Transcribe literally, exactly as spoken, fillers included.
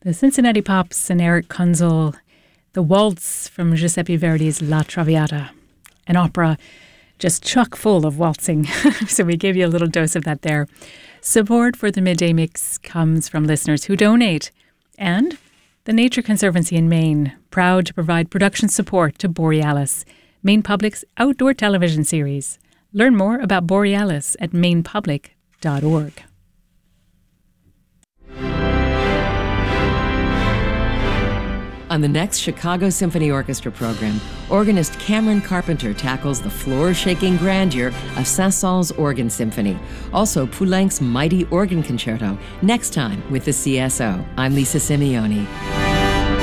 The Cincinnati Pops and Eric Kunzel, the waltz from Giuseppe Verdi's La Traviata, an opera just chock full of waltzing. So we gave you a little dose of that there. Support for the Midday Mix comes from listeners who donate. And the Nature Conservancy in Maine, proud to provide production support to Borealis, Maine Public's outdoor television series. Learn more about Borealis at maine public dot org. On the next Chicago Symphony Orchestra program, organist Cameron Carpenter tackles the floor-shaking grandeur of Saint-Saëns Organ Symphony. Also, Poulenc's mighty organ concerto, next time with the C S O. I'm Lisa Simeone.